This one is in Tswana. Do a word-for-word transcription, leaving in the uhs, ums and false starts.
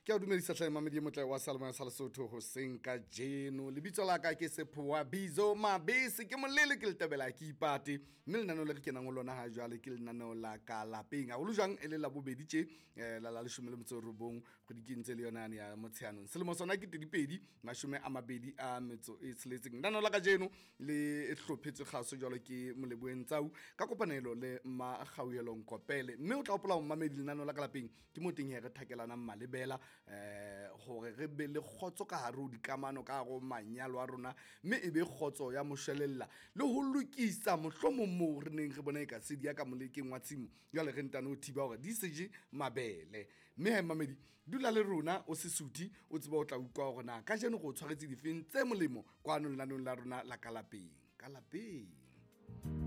Ke a dumedisa tlhae mamedi motle wa Salmo ya Lesotho ho senka jeno lebitso la ka ke Sephoa Bizo Mabese ke molele ke letebela ke ipate mme lenaneo le re kenang ho lona ha jwale ke lenaneo la ka lapeng a ho lujang ele la bobedi tje la la leshome le metso robong go dikintse le yona ya motsheanong selemo sona ke tedipedi mashome a mabedi a metso e tsheletseng lenaneo la ka jeno le e hlophetse kgaso jwalo ke Moleboeng Tsau ka kopanelo le ma Gauhelong Kopele mme o tla hopola mamedi lenaneo la ka lapeng ke mo teng he re thakelana malebela eh hore re be le khotso ka haro dikamano ka go manyalo a rona mme e be khotso ya moshwelella le ho lokisa mohlomong re neng re bona e ka sedi ya ka molekeng wa tshimo jwale re ntano o thiba hore di seje mabele mme ha mamedi dula le rona o Sesotho o tseba o tla utlwa hore na ka jeno go tshwaretse difeng tse molemo kwano lenanong la rona la ka lapeng ka lapeng.